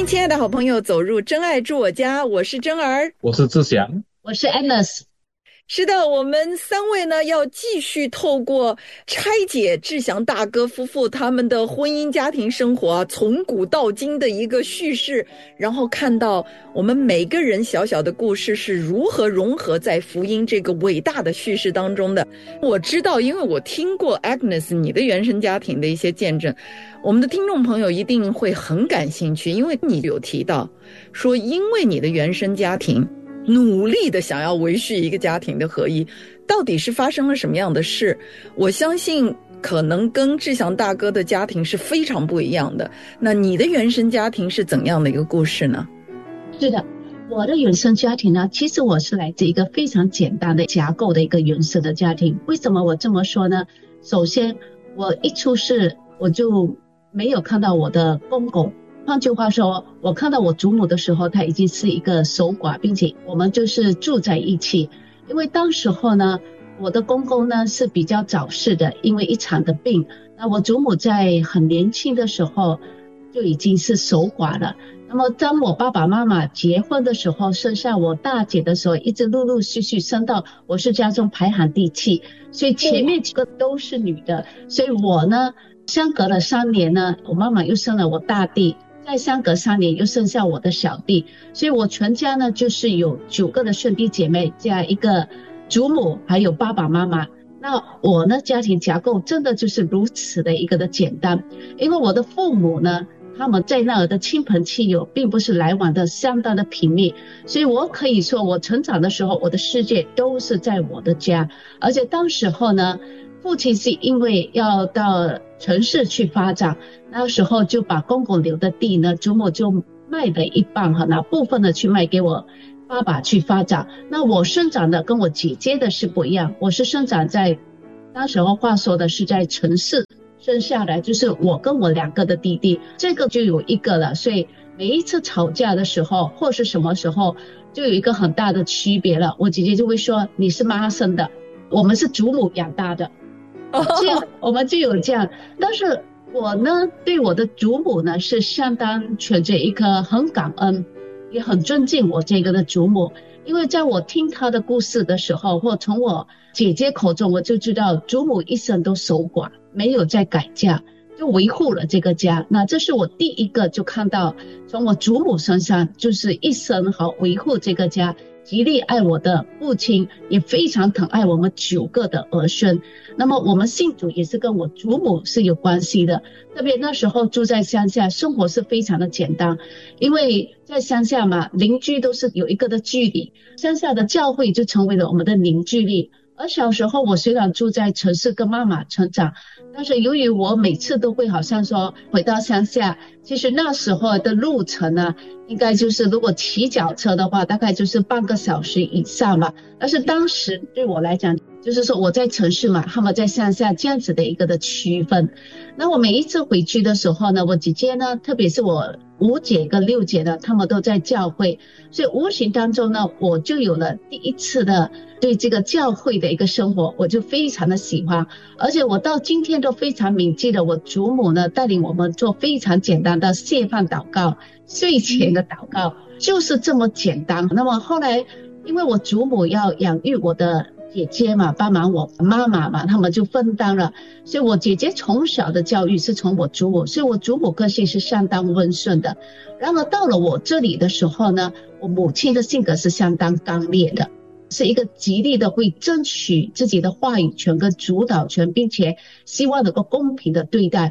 迎亲爱的好朋友走入真爱住我家，我是真儿， 我是志祥， 我是 Agnes。 是的，我们三位呢要继续透过拆解志祥大哥夫妇他们的婚姻家庭生活从古到今的一个叙事，然后看到我们每个人小小的故事是如何融合在福音这个伟大的叙事当中的。我知道，因为我听过 Agnes 你的原生家庭的一些见证，我们的听众朋友一定会很感兴趣，因为你有提到说，因为你的原生家庭努力的想要维续一个家庭的合一，到底是发生了什么样的事？我相信可能跟志祥大哥的家庭是非常不一样的。那你的原生家庭是怎样的一个故事呢？ 是的，我的原生家庭呢，其实我是来自一个非常简单的架构的一个原生的家庭。为什么我这么说呢？首先，我一出世我就没有看到我的公公。换句话说，我看到我祖母的时候，她已经是一个守寡，并且我们就是住在一起。因为当时候呢，我的公公呢是比较早逝的，因为一场的病。那我祖母在很年轻的时候就已经是守寡了。那么当我爸爸妈妈结婚的时候，生下我大姐的时候，一直陆陆续续生到我是家中排行第7，所以前面几个都是女的。所以我呢，相隔了3年呢，我妈妈又生了我大弟，再相隔3年又生下我的小弟，所以我全家呢就是有9个的兄弟姐妹加一个祖母还有爸爸妈妈。那我呢家庭架构真的就是如此的一个的简单，因为我的父母呢他们在那儿的亲朋戚友并不是来往的相当的频密，所以我可以说我成长的时候我的世界都是在我的家。而且当时候呢，父亲是因为要到城市去发展，那时候就把公公留的地呢，祖母就卖了一半拿部分的去卖给我爸爸去发展。那我生长的跟我姐姐的是不一样，我是生长在当时候话说的是在城市生下来，就是我跟我2个的弟弟，这个就有一个了。所以每一次吵架的时候或是什么时候就有一个很大的区别了，我姐姐就会说你是妈生的，我们是祖母养大的，这样我们就有这样。但是我呢对我的祖母呢是相当存着一颗很感恩也很尊敬我这个的祖母。因为在我听她的故事的时候，或从我姐姐口中我就知道祖母一生都守寡，没有再改嫁，就维护了这个家。那这是我第一个就看到从我祖母身上就是一生好维护这个家，极力爱我的父亲，也非常疼爱我们9个的儿孙。那么我们信主也是跟我祖母是有关系的，特别那时候住在乡下，生活是非常的简单，因为在乡下嘛，邻居都是有一个的距离，乡下的教会就成为了我们的凝聚力。而小时候我虽然住在城市跟妈妈成长，但是由于我每次都会好像说回到乡下，其实那时候的路程呢，应该就是如果骑脚车的话大概就是半个小时以上吧。但是当时对我来讲就是说我在城市嘛，他们在乡下，这样子的一个的区分。那我每一次回去的时候呢，我姐姐呢，特别是我5姐跟6姐呢，他们都在教会，所以无形当中呢，我就有了第一次的对这个教会的一个生活，我就非常的喜欢。而且我到今天都非常铭记得我祖母呢带领我们做非常简单的谢饭祷告、睡前的祷告，就是这么简单。那么后来因为我祖母要养育我的姐姐嘛，帮忙我妈妈嘛，他们就分担了，所以我姐姐从小的教育是从我祖母，所以我祖母个性是相当温顺的。然而到了我这里的时候呢，我母亲的性格是相当刚烈的，是一个极力的会争取自己的话语权跟主导权，并且希望能够公平的对待。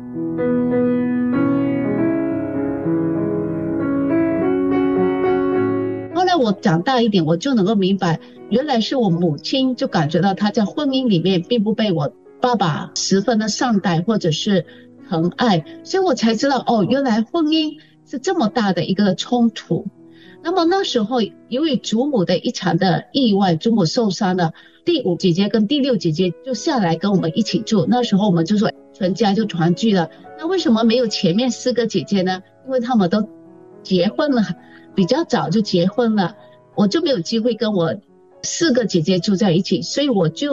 后来我长大一点，我就能够明白，原来是我母亲就感觉到她在婚姻里面并不被我爸爸十分的善待或者是疼爱，所以我才知道原来婚姻是这么大的一个冲突。那么那时候由于祖母的一场的意外，祖母受伤了，第5姐姐跟第6姐姐就下来跟我们一起住。那时候我们就说全家就团聚了。那为什么没有前面4个姐姐呢？因为她们都结婚了，比较早就结婚了，我就没有机会跟我4个姐姐住在一起，所以我就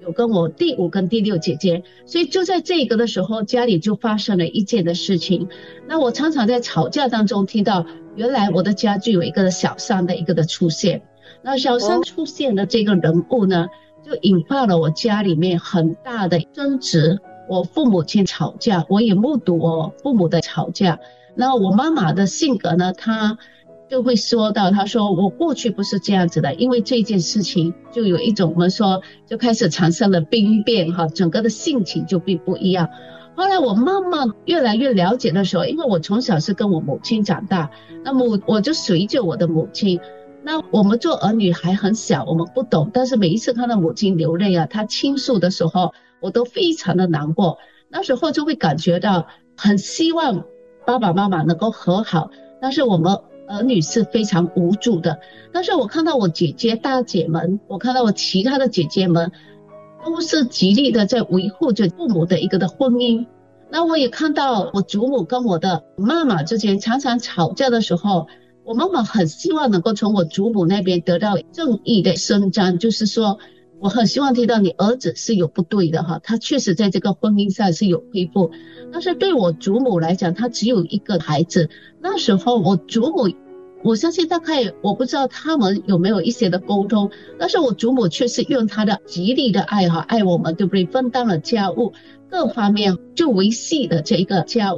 有跟我第5跟第6姐姐，所以就在这个的时候，家里就发生了一件的事情。那我常常在吵架当中听到，原来我的家就有一个小三的一个的出现。那小三出现的这个人物呢，就引发了我家里面很大的争执。我父母亲吵架，我也目睹我父母的吵架。那我妈妈的性格呢，她就会说到，她说我过去不是这样子的，因为这件事情就有一种我们说就开始产生了兵变哈，整个的性情就并不一样。后来我慢慢越来越了解的时候，因为我从小是跟我母亲长大，那么我就随着我的母亲。那我们做儿女还很小，我们不懂，但是每一次看到母亲流泪啊，她倾诉的时候，我都非常的难过。那时候就会感觉到很希望爸爸妈妈能够和好，但是我们儿女是非常无助的。但是我看到我姐姐大姐们，我看到我其他的姐姐们都是极力的在维护着父母的一个的婚姻。那我也看到我祖母跟我的妈妈之间常常吵架的时候，我妈妈很希望能够从我祖母那边得到正义的伸张，就是说我很希望听到你儿子是有不对的哈，他确实在这个婚姻上是有恢复。但是对我祖母来讲，他只有一个孩子。那时候我祖母，我相信大概我不知道他们有没有一些的沟通，但是我祖母却是用她的极力的爱哈，爱我们，对不对？分担了家务，各方面就维系了这一个家务。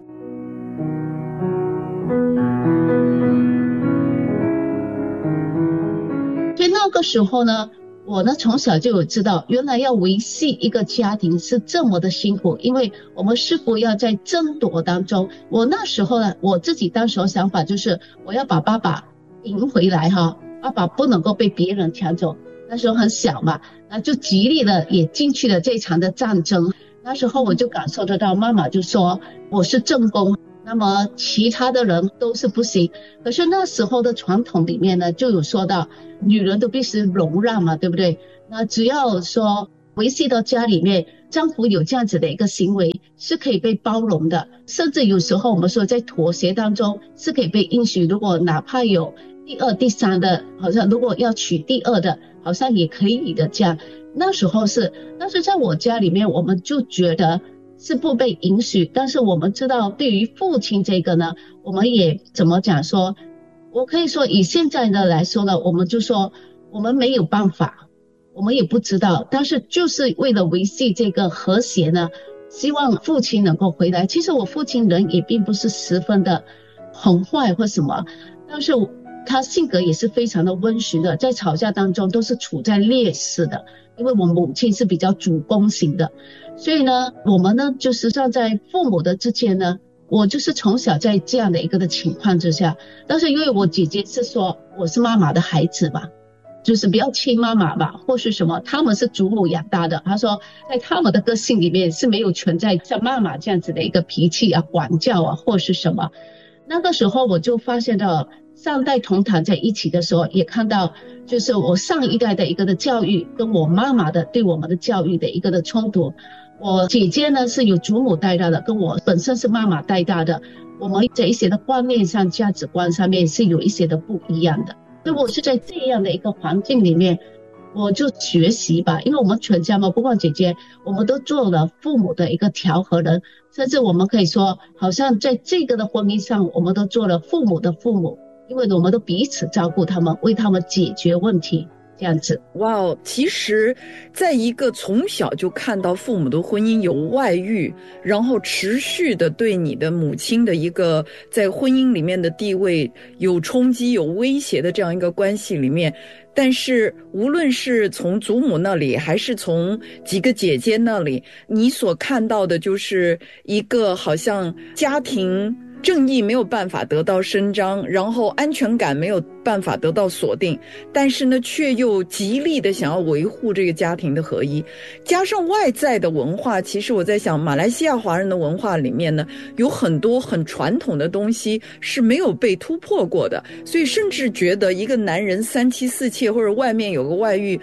所以那个时候呢，我呢从小就有知道，原来要维系一个家庭是这么的辛苦，因为我们师父要在争夺当中。我那时候呢，我自己当时的想法就是我要把爸爸赢回来哈，爸爸不能够被别人抢走。那时候很小嘛，那就极力的也进去了这场的战争。那时候我就感受得到，妈妈就说我是正宫，那么其他的人都是不行。可是那时候的传统里面呢，就有说到女人都必须容让嘛，对不对？那只要说维系到家里面，丈夫有这样子的一个行为是可以被包容的，甚至有时候我们说在妥协当中是可以被允许，如果哪怕有第2、第3的，好像如果要娶第2的，好像也可以的这样。那时候是，但是在我家里面，我们就觉得是不被允许。但是我们知道，对于父亲这个呢，我们也怎么讲说，我可以说以现在的来说呢，我们就说我们没有办法，我们也不知道，但是就是为了维系这个和谐呢，希望父亲能够回来。其实我父亲人也并不是十分的很坏或什么，但是他性格也是非常的温驯的，在吵架当中都是处在劣势的，因为我母亲是比较主攻型的。所以呢，我们呢就是站在父母的之间呢，我就是从小在这样的一个的情况之下。但是因为我姐姐是说我是妈妈的孩子嘛，就是比较亲妈妈吧，或是什么，他们是祖母养大的。她说在他们的个性里面是没有存在像妈妈这样子的一个脾气啊、管教啊或是什么。那个时候我就发现到上代同堂在一起的时候，也看到就是我上一代的一个的教育跟我妈妈的对我们的教育的一个的冲突。我姐姐呢是有祖母带大的，跟我本身是妈妈带大的，我们在一些的观念上、价值观上面是有一些的不一样的。所以我是在这样的一个环境里面，我就学习吧，因为我们全家嘛，不光姐姐，我们都做了父母的一个调和人，甚至我们可以说，好像在这个的婚姻上，我们都做了父母的父母，因为我们都彼此照顾他们，为他们解决问题。这样子。 哇哦，其实在一个从小就看到父母的婚姻有外遇，然后持续的对你的母亲的一个在婚姻里面的地位有冲击、有威胁的这样一个关系里面，但是无论是从祖母那里还是从几个姐姐那里，你所看到的就是一个好像家庭正义没有办法得到伸张，然后安全感没有办法得到锁定，但是呢却又极力的想要维护这个家庭的合一。加上外在的文化，其实我在想马来西亚华人的文化里面呢，有很多很传统的东西是没有被突破过的，所以甚至觉得一个男人3妻4妾或者外面有个外遇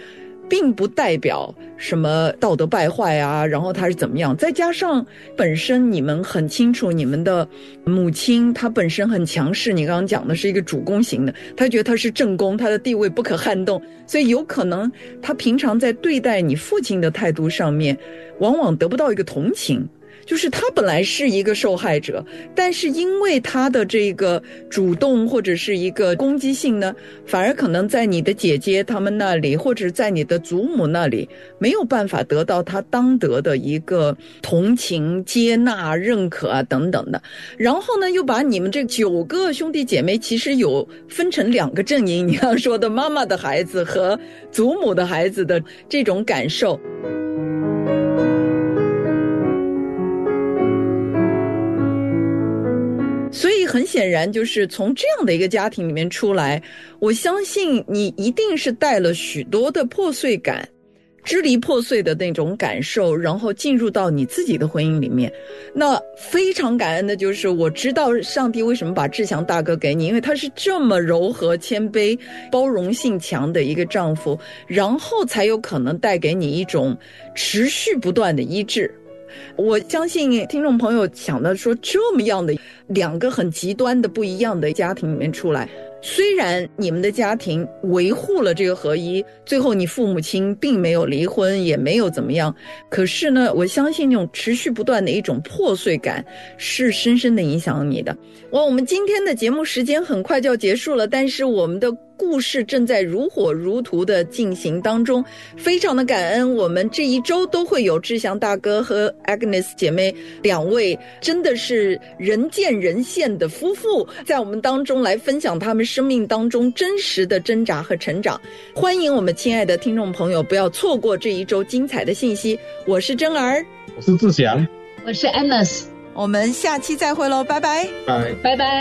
并不代表什么道德败坏啊，然后他是怎么样。再加上本身你们很清楚，你们的母亲她本身很强势，你刚刚讲的是一个主攻型的，她觉得她是正宫，她的地位不可撼动，所以有可能她平常在对待你父亲的态度上面往往得不到一个同情，就是他本来是一个受害者，但是因为他的这个主动或者是一个攻击性呢，反而可能在你的姐姐他们那里，或者在你的祖母那里没有办法得到他当得的一个同情、接纳、认可啊等等的。然后呢，又把你们这9个兄弟姐妹其实有分成2个阵营，你刚刚说的妈妈的孩子和祖母的孩子的这种感受。所以很显然，就是从这样的一个家庭里面出来，我相信你一定是带了许多的破碎感，支离破碎的那种感受，然后进入到你自己的婚姻里面。那非常感恩的就是，我知道上帝为什么把志祥大哥给你，因为他是这么柔和、谦卑、包容性强的一个丈夫，然后才有可能带给你一种持续不断的医治。我相信听众朋友想到说，这么样的2个很极端的不一样的家庭里面出来，虽然你们的家庭维护了这个合一，最后你父母亲并没有离婚，也没有怎么样，可是呢，我相信那种持续不断的一种破碎感是深深的影响你的。我们今天的节目时间很快就要结束了，但是我们的故事正在如火如荼的进行当中，非常的感恩，我们这一周都会有志祥大哥和 Agnes 姐妹2位真的是人见人羡的夫妇，在我们当中来分享他们生命当中真实的挣扎和成长。欢迎我们亲爱的听众朋友不要错过这一周精彩的信息。我是珍儿， 我是志祥， 我是 Agnes， 我们下期再会喽，拜拜， 拜拜拜。